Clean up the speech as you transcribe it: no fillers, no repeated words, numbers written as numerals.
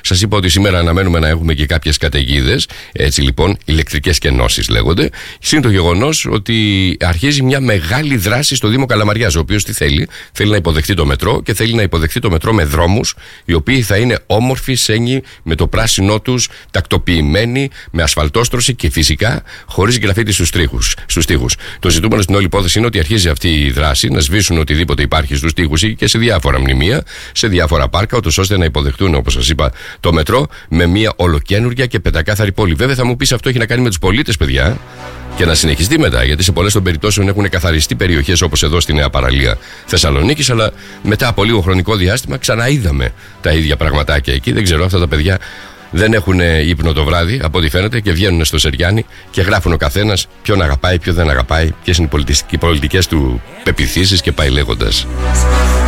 Σας είπα ότι σήμερα αναμένουμε να έχουμε και κάποιες καταιγίδες. Έτσι λοιπόν, ηλεκτρικές κενώσεις λέγονται. Συν το γεγονός ότι αρχίζει μια μεγάλη δράση στο Δήμο Καλαμαριάς, ο οποίος τι θέλει? Θέλει να υποδεχτεί το μετρό και θέλει να υποδεχτεί το μετρό με δρόμους οι οποίοι θα είναι όμορφοι, σένοι, με το πράσινό τους, τακτοποιημένοι, με ασφαλτόστρωση και φυσικά χωρίς γραφίτι στους τοίχους. Το ζητούμενο στην όλη υπόθεση είναι ότι αρχίζει αυτή η δράση να σβήσουν οτιδήποτε υπάρχει στους τοίχους ή και σε διάφορα μνημεία, σε διάφορα πάρκα, ούτως ώστε να υποδεχτούν, όπως σας είπα, το μετρό με μια ολοκένουργια και πεντακάθαρη πόλη. Βέβαια, θα μου πεις αυτό έχει να κάνει με τους πολίτες, παιδιά, και να συνεχιστεί μετά, γιατί σε πολλές των περιπτώσεων έχουν καθαριστεί περιοχές όπως εδώ στη Νέα Παραλία Θεσσαλονίκης, αλλά μετά από λίγο χρονικό διάστημα ξαναείδαμε τα ίδια πραγματάκια εκεί. Δεν ξέρω, αυτά τα παιδιά δεν έχουν ύπνο το βράδυ, από ό,τι φαίνεται, και βγαίνουν στο Σεριάνι και γράφουν ο καθένας ποιον αγαπάει, ποιον δεν αγαπάει, ποιες είναι οι πολιτικές του πεποιθήσεις και πάει λέγοντας.